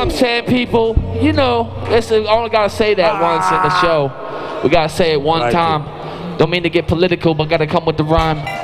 I'm saying, people? You know, it's only gotta say that once in the show. We gotta say it one time. Don't mean to get political, but gotta come with the rhyme.